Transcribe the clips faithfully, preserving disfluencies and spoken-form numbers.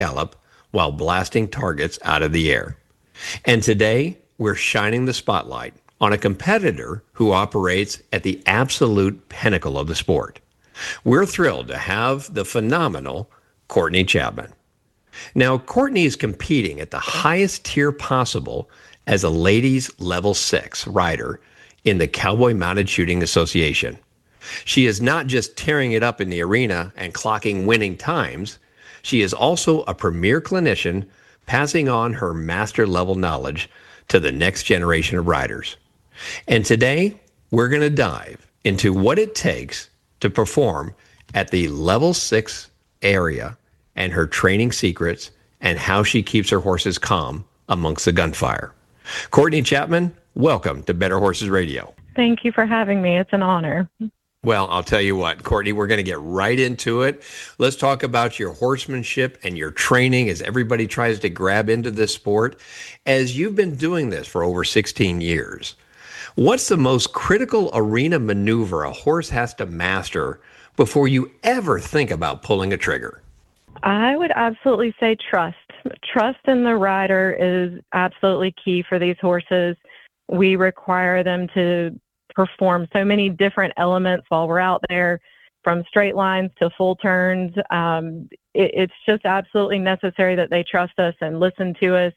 gallop while blasting targets out of the air. And today, we're shining the spotlight on a competitor who operates at the absolute pinnacle of the sport. We're thrilled to have the phenomenal Courtney Chapman. Now, Courtney is competing at the highest tier possible as a ladies level six rider in the Cowboy Mounted Shooting Association. She is not just tearing it up in the arena and clocking winning times, she is also a premier clinician passing on her master level knowledge to the next generation of riders. And today, we're going to dive into what it takes to perform at the level six area and her training secrets and how she keeps her horses calm amongst the gunfire. Courtney Chapman, welcome to Better Horses Radio. Thank you for having me. It's an honor. Well, I'll tell you what, Courtney, we're going to get right into it. Let's talk about your horsemanship and your training as everybody tries to grab into this sport. As you've been doing this for over sixteen years, what's the most critical arena maneuver a horse has to master before you ever think about pulling a trigger? I would absolutely say trust. Trust in the rider is absolutely key for these horses. We require them to perform so many different elements while we're out there, from straight lines to full turns. Um, it, it's just absolutely necessary that they trust us and listen to us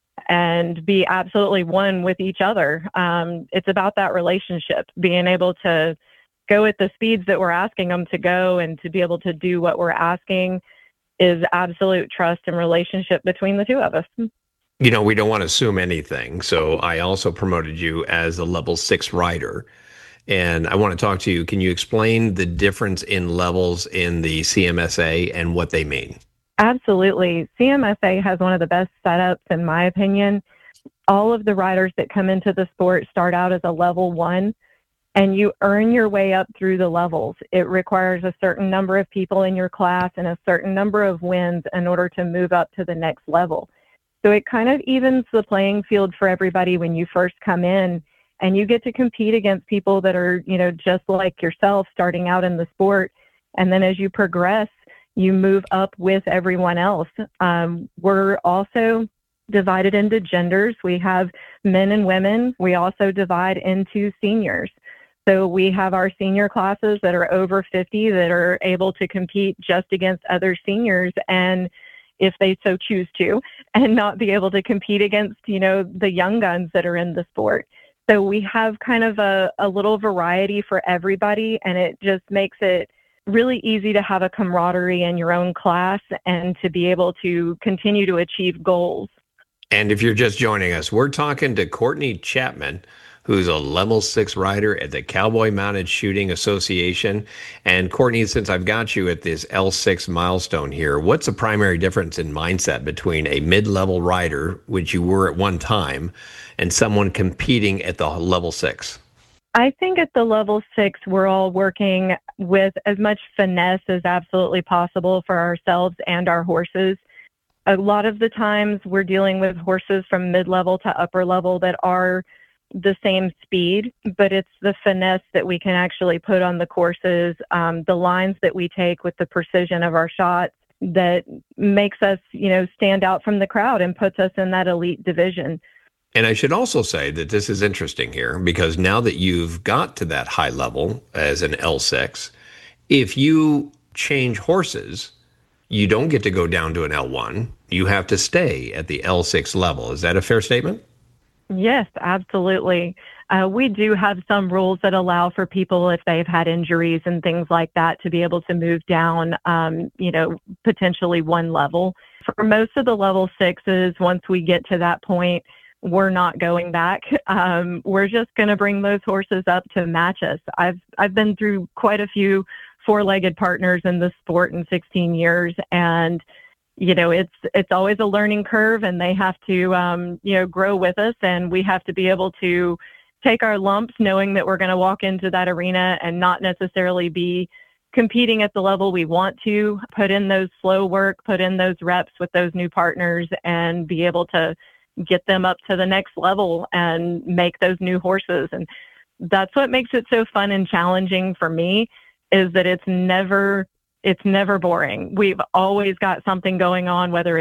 and be absolutely one with each other. Um, it's about that relationship, being able to go at the speeds that we're asking them to go and to be able to do what we're asking is absolute trust and relationship between the two of us. You know, we don't want to assume anything. So I also promoted you as a level six rider. And I want to talk to you. Can you explain the difference in levels in the C M S A and what they mean? Absolutely. C M S A has one of the best setups, in my opinion. All of the riders that come into the sport start out as a level one, and you earn your way up through the levels. It requires a certain number of people in your class and a certain number of wins in order to move up to the next level. So it kind of evens the playing field for everybody when you first come in, and you get to compete against people that are, you know, just like yourself starting out in the sport. And then as you progress, you move up with everyone else. Um, we're also divided into genders. We have men and women. We also divide into seniors. So we have our senior classes that are over fifty that are able to compete just against other seniors, and if they so choose to, and not be able to compete against, you know, the young guns that are in the sport. So we have kind of a, a little variety for everybody, and it just makes it really easy to have a camaraderie in your own class and to be able to continue to achieve goals. And if you're just joining us, we're talking to Courtney Chapman, who's a level six rider at the Cowboy Mounted Shooting Association. And Courtney, since I've got you at this L six milestone here, what's the primary difference in mindset between a mid-level rider, which you were at one time, and someone competing at the level six? I think at the level six, we're all working with as much finesse as absolutely possible for ourselves and our horses. A lot of the times we're dealing with horses from mid-level to upper level that are the same speed, but it's the finesse that we can actually put on the courses, um, the lines that we take with the precision of our shots that makes us, you know, stand out from the crowd and puts us in that elite division. And I should also say that this is interesting here, because now that you've got to that high level as an L six, if you change horses, you don't get to go down to an L one. You have to stay at the L six level. Is that a fair statement? Yes, absolutely. Uh, we do have some rules that allow for people, if they've had injuries and things like that, to be able to move down, um, you know, potentially one level. For most of the level sixes, once we get to that point, we're not going back. Um, we're just going to bring those horses up to match us. I've I've been through quite a few four-legged partners in this sport in sixteen years, and you know, it's it's always a learning curve, and they have to, um, you know, grow with us, and we have to be able to take our lumps, knowing that we're going to walk into that arena and not necessarily be competing at the level we want to, put in those slow work, put in those reps with those new partners, and be able to get them up to the next level and make those new horses. And that's what makes it so fun and challenging for me, is that it's never it's never boring. We've always got something going on, whether